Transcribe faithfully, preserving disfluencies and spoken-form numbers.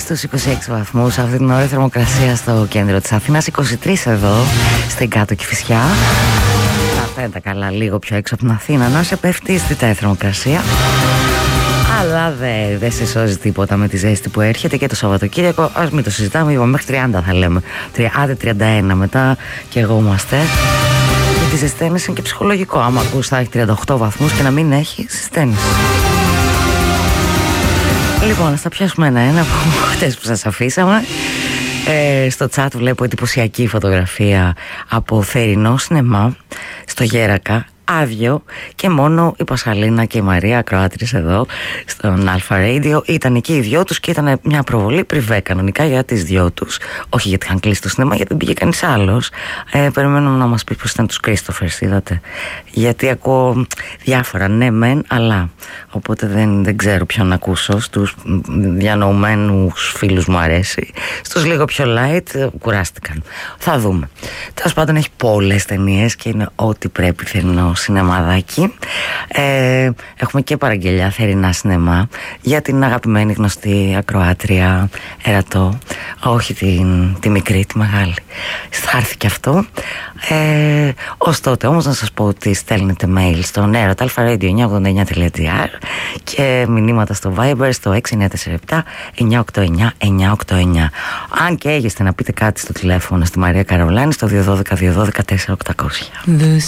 στους είκοσι έξι βαθμούς αυτή την ώρα, θερμοκρασία στο κέντρο της Αθήνας, είκοσι τρεις εδώ στην κάτω Κηφισιά. Θα φαίνεται καλά λίγο πιο έξω από την Αθήνα να σε πέφτει στη θερμοκρασία. Αλλά δεν δε σε σώζει τίποτα με τη ζέστη που έρχεται και το Σαββατοκύριακο. Ας μην το συζητάμε, είπαμε μέχρι τριάντα θα λέμε. Άντε τριάντα ένα μετά και εγώ είμαστε. Γιατί ζεσταίνεις είναι και ψυχολογικό. Άμα ακούς θα έχει τριάντα οκτώ βαθμούς και να μην έχει, ζεσταίνεις. Λοιπόν, θα πιάσουμε ένα-ένα από χτες που σας αφήσαμε. Ε, στο chat βλέπω εντυπωσιακή φωτογραφία από θερινό σινεμά στο Γέρακα, άδειο και μόνο η Πασχαλίνα και η Μαρία, ακροάτρες εδώ στον Αλφα Radio. Ήταν εκεί οι δυο τους και ήταν μια προβολή πριβέ κανονικά για τις δυο τους. Όχι γιατί είχαν κλείσει το σινεμά, γιατί δεν πήγε κανείς άλλος. Ε, περιμένουμε να μας πει πως ήταν τους Κρίστοφερς, είδατε. Γιατί ακούω διάφορα, ναι μεν, αλλά. Οπότε δεν, δεν ξέρω ποιον να ακούσω. Στους διανοουμένους φίλους μου αρέσει. Στους λίγο πιο light κουράστηκαν. Θα δούμε. Τέλος πάντων έχει πολλές ταινίες και είναι ό,τι πρέπει θερινό σινεμαδάκι. Ε, έχουμε και παραγγελιά θερινά σινεμά για την αγαπημένη γνωστή ακροάτρια Ερατό. Όχι την, τη μικρή, τη μεγάλη. Θα έρθει και αυτό. Ε, ως τότε όμως να σας πω ότι στέλνετε mail στο erat alpha radio εννιά ογδόντα εννιά τελεία τζι άρ και μηνύματα στο Viber στο έξι εννιά τέσσερα επτά εννιά οκτώ εννιά εννιά οκτώ εννιά. Αν και έγεστε να πείτε κάτι στο τηλέφωνο στη Μαρία Καρολάνη στο δύο ένα δύο δύο τέσσερα οκτώ μηδέν μηδέν.